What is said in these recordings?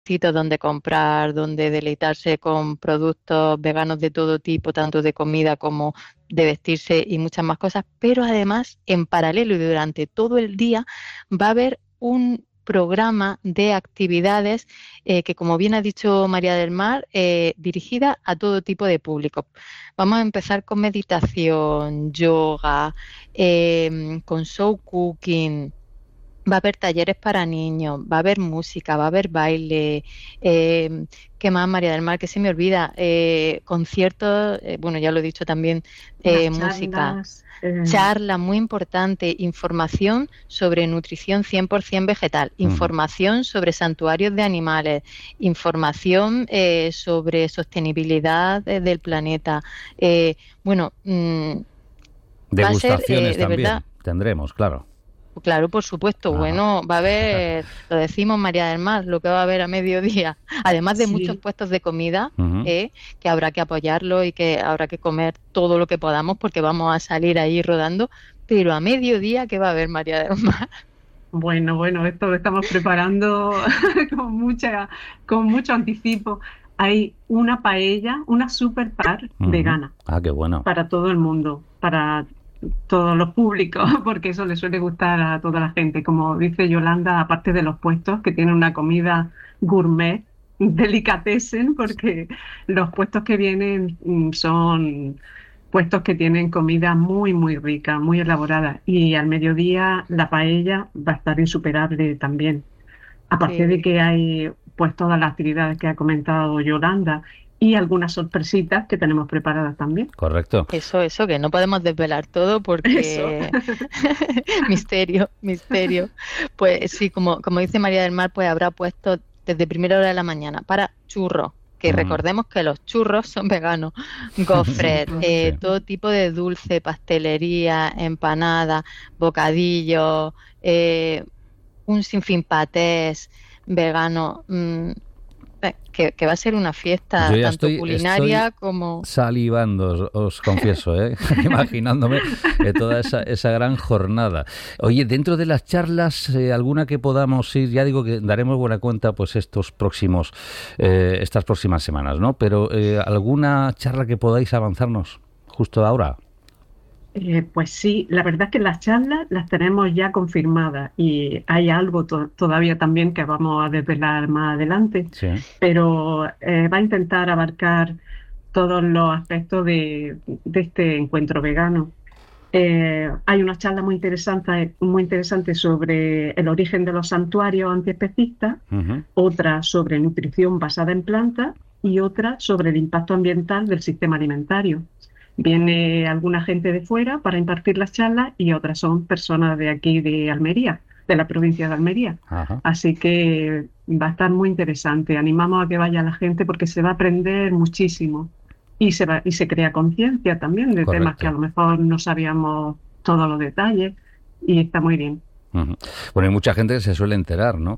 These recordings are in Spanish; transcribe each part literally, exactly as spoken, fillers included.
sitios donde comprar, donde deleitarse con productos veganos de todo tipo, tanto de comida como de vestirse y muchas más cosas, pero además en paralelo y durante todo el día va a haber un programa de actividades eh, que, como bien ha dicho María del Mar, eh, dirigida a todo tipo de público. Vamos a empezar con meditación, yoga, eh, con show cooking. Va a haber talleres para niños, va a haber música, va a haber baile, eh, ¿qué más, María del Mar? Que se me olvida, eh, conciertos, eh, bueno, ya lo he dicho también, Las eh, música, charlas, eh, charla muy importante, información sobre nutrición cien por ciento vegetal, Ujú. información sobre santuarios de animales, información eh, sobre sostenibilidad eh, del planeta. Eh, bueno, mm, va a ser eh, Degustaciones de verdad. también tendremos, claro. Claro, por supuesto. Ajá. Bueno, va a haber, lo decimos María del Mar, lo que va a haber a mediodía, además de muchos sí. puestos de comida, Ujú. eh, que habrá que apoyarlo y que habrá que comer todo lo que podamos porque vamos a salir ahí rodando, pero a mediodía, ¿qué va a haber, María del Mar? Bueno, bueno, esto lo estamos preparando con mucha, con mucho anticipo. Hay una paella, una super par Ujú. vegana Ah, qué bueno. para todo el mundo, para todos los públicos, porque eso le suele gustar a toda la gente. Como dice Yolanda, aparte de los puestos que tienen una comida gourmet, delicatessen, porque los puestos que vienen mm, son puestos que tienen comida muy, muy rica, muy elaborada. Y al mediodía la paella va a estar insuperable también. Aparte de Sí, que hay pues todas las actividades que ha comentado Yolanda y algunas sorpresitas que tenemos preparadas también. Correcto. eso, eso, que no podemos desvelar todo Eso. porque misterio, misterio. Pues sí, como, como dice María del Mar, pues habrá puesto desde primera hora de la mañana para churros, que Ujú. recordemos que los churros son veganos, gofres, Sí. eh, todo tipo de dulce, pastelería, empanada, bocadillos, eh, un sinfín patés veganos, mm, eh, que, que va a ser una Yo fiesta ya tanto estoy, estoy culinaria como... salivando, os, os confieso, ¿eh? Imaginándome eh, toda esa, esa gran jornada. Oye, dentro de las charlas, eh, alguna que podamos ir, ya digo que daremos buena cuenta pues estos próximos, eh, estas próximas semanas, ¿no? Pero eh, alguna charla que podáis avanzarnos justo ahora. Eh, pues sí, la verdad es que las charlas las tenemos ya confirmadas y hay algo to- todavía también que vamos a desvelar más adelante, Sí. pero eh, va a intentar abarcar todos los aspectos de, de este encuentro vegano. Eh, hay una charla muy interesante, muy interesante sobre el origen de los santuarios antiespecistas, Ujú. otra sobre nutrición basada en plantas y otra sobre el impacto ambiental del sistema alimentario. Viene alguna gente de fuera para impartir las charlas y otras son personas de aquí de Almería, de la provincia de Almería. Ajá. Así que va a estar muy interesante. Animamos a que vaya la gente porque se va a aprender muchísimo y se va, y se crea conciencia también de temas que a Correcto. lo mejor no sabíamos todos los detalles y está muy bien. Ujú. Bueno, hay mucha gente que se suele enterar, ¿no?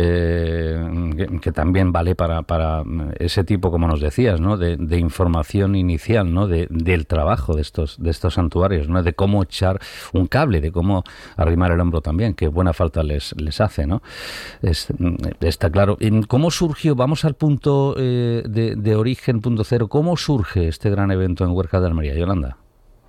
Eh, que, que también vale para, para ese tipo, como nos decías, ¿no? De, de información inicial, ¿no? De, del trabajo de estos, de estos santuarios, ¿no? De cómo echar un cable, de cómo arrimar el hombro también, que buena falta les, les hace, ¿no? Es, está claro. ¿Cómo surgió? Vamos al punto eh, de, de origen, punto cero. ¿Cómo surge este gran evento en Huerca de Almería, Yolanda?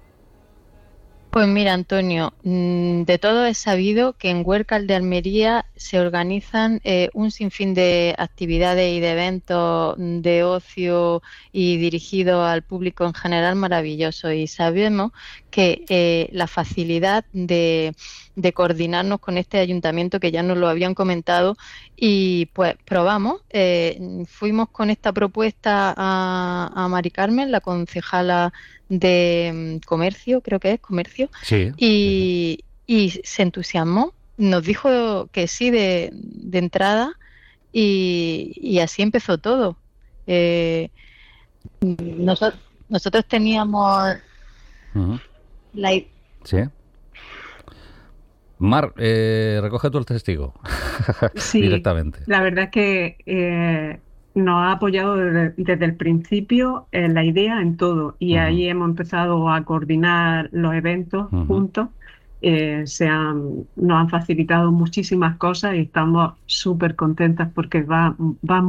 Pues mira, Antonio, mm, de todo es sabido que en Huércal de Almería se organizan eh, un sinfín de actividades y de eventos mm, de ocio y dirigidos al público en general maravilloso. Y sabemos que eh, la facilidad de, de coordinarnos con este ayuntamiento, que ya nos lo habían comentado, y pues probamos, eh, fuimos con esta propuesta a, a Mari Carmen, la concejala de mm, comercio, creo que es comercio, Sí, sí, sí. y, y se entusiasmó, nos dijo que sí de, de entrada y, y así empezó todo. Eh, noso- nosotros teníamos Ujú. la, i- Sí. Mar, eh, recoge tú el testigo Sí, directamente. la verdad es que eh, nos ha apoyado desde, desde el principio en la idea, en todo, y Ujú, ahí hemos empezado a coordinar los eventos ujú. juntos. Eh, se han, nos han facilitado muchísimas cosas y estamos súper contentas porque va, va